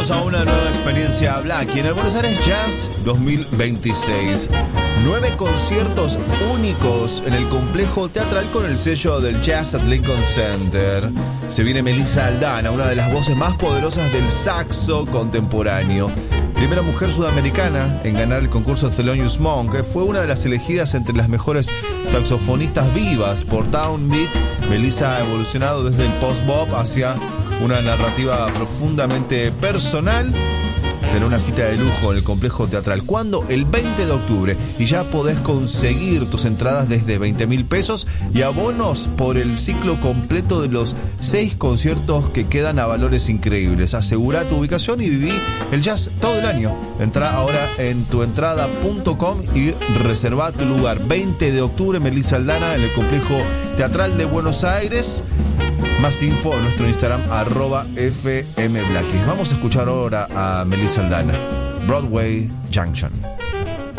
Bienvenidos a una nueva experiencia Blackie en el Buenos Aires Jazz 2026. 9 conciertos únicos en el complejo teatral con el sello del Jazz at Lincoln Center. Se viene Melissa Aldana, una de las voces más poderosas del saxo contemporáneo. Primera mujer sudamericana en ganar el concurso Thelonious Monk, fue una de las elegidas entre las mejores saxofonistas vivas por Downbeat. Melissa ha evolucionado desde el post-bop hacia una narrativa profundamente personal. Será una cita de lujo en el complejo teatral. ¿Cuándo? El 20 de octubre. Y ya podés conseguir tus entradas desde 20.000 pesos y abonos por el ciclo completo de los 6 conciertos que quedan a valores increíbles. Asegura tu ubicación y viví el jazz todo el año. Entrá ahora en tuentrada.com y reserva tu lugar. 20 de octubre, Melissa Aldana en el complejo teatral de Buenos Aires. Más info en nuestro Instagram @FMBlackie. Vamos a escuchar ahora a Melissa Aldana, Broadway Junction.